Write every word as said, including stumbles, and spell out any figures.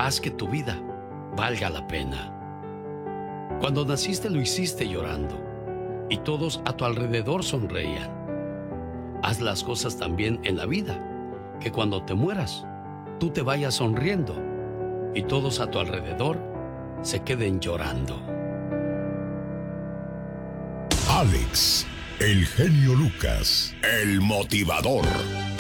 haz que tu vida valga la pena. Cuando naciste lo hiciste llorando y todos a tu alrededor sonreían. Haz las cosas también en la vida, que cuando te mueras, tú te vayas sonriendo y todos a tu alrededor se queden llorando. Alex, el genio Lucas, el motivador.